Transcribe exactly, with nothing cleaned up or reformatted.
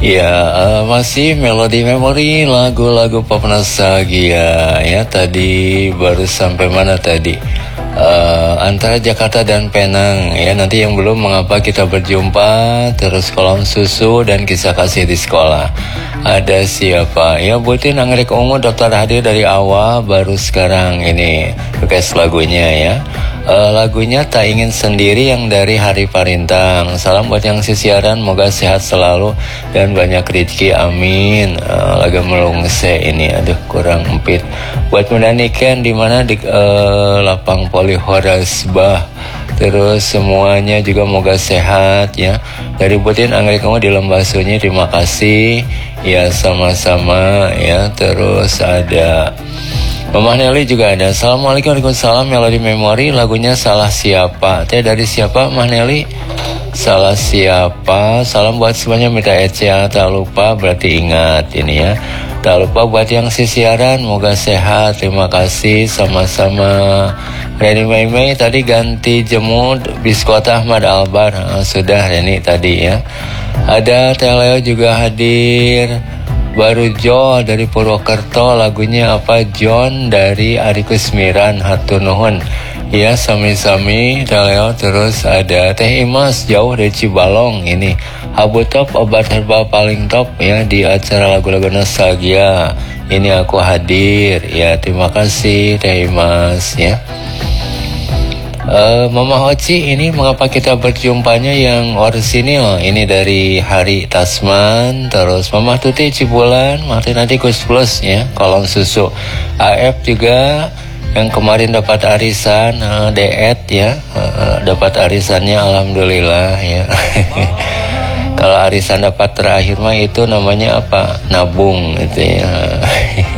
Ya, uh, masih Melody Memory, lagu-lagu pop nostalgia. Ya, tadi baru sampai mana tadi? Uh, antara Jakarta dan Penang. Ya, nanti yang belum mengapa kita berjumpa, terus Kolom Susu dan Kisah Kasih di Sekolah. Ada siapa? Ya, Butin Anggrek Ungu daftar hadir dari awal, baru sekarang ini request lagunya ya. Uh, lagunya Tak Ingin Sendiri yang dari Hari Parintang. Salam buat yang sisiaran, moga sehat selalu dan banyak rezeki, amin. Uh, lagu melungse ini, aduh kurang empit. Buat mendanikan di mana di uh, lapang poli Horasbah. Terus semuanya juga moga sehat ya. Dari Butin Anggrek Ungu di Lembah Sunyi, terima kasih. Ya sama-sama ya. Terus ada Mama Nelly juga ada. Assalamualaikum, waalaikumsalam. Melody Memory, lagunya Salah Siapa. Teh dari siapa Mah Nelly? Salah Siapa. Salam buat semuanya, minta Eca. Tak lupa, berarti ingat ini ya. Tak lupa buat yang sisiaran, moga sehat. Terima kasih sama-sama. Reni Mei Mei tadi ganti jemut Biskota Ahmad Albar. Nah, sudah Reni tadi ya. Ada Teh Leo juga hadir. Baru Jo dari Purwokerto, lagunya apa? John dari Ari Kusmiran, hatur nuhun. Ya, sami-sami Leo. Terus ada Teh Imas jauh dari Cibalong ini. Habu Top, obat herbal paling top ya di acara lagu-lagu nostalgia. Ini aku hadir. Ya, terima kasih Teh Imas ya. Uh, Mama Hoci, ini mengapa kita berjumpanya yang orisinil? Ini dari Hari Tasman. Terus Mama Tuti Cibulan, Martin Atikus Plus ya, Kolom Susu. A F juga yang kemarin dapat arisan, uh, Deet ya, uh, dapat arisannya alhamdulillah ya. Kalau arisan dapat terakhir mah itu namanya apa? Nabung itu ya.